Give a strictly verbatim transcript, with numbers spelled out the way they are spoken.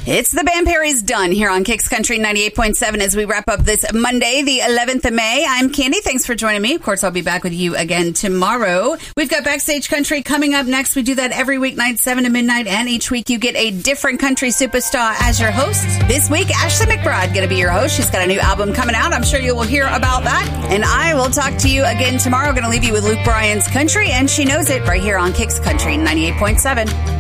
It's the Band Perry's done here on Kicks Country ninety-eight point seven as we wrap up this Monday, the eleventh of May. I'm Candy. Thanks for joining me. Of course, I'll be back with you again tomorrow. We've got Backstage Country coming up next. We do that every weeknight, seven to midnight, and each week you get a different country superstar as your host. This week, Ashley McBride going to be your host. She's got a new album coming out. I'm sure you will hear about that. And I will talk to you again tomorrow. Going to leave you with Luke Bryan's Country, and she knows it right here on Kicks Country ninety-eight point seven.